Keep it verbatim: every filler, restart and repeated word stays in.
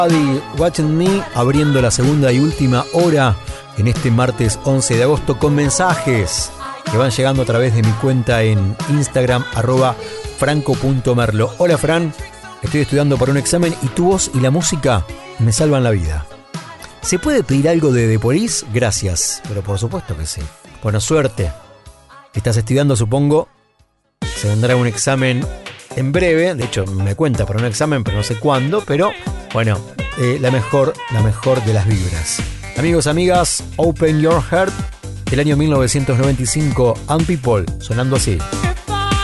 Somebody Watching Me, abriendo la segunda y última hora en este martes once de agosto con mensajes que van llegando a través de mi cuenta en Instagram, arroba franco punto merlo. Hola Fran, estoy estudiando para un examen y tu voz y la música me salvan la vida. ¿Se puede pedir algo de The Police? Gracias, pero por supuesto que sí. Bueno, suerte. Estás estudiando, supongo. Se vendrá un examen en breve. De hecho, me cuenta para un examen, pero no sé cuándo. Pero, bueno, eh, la mejor, la mejor de las vibras. Amigos, amigas, Open Your Heart, el año mil novecientos noventa y cinco, And People, sonando así.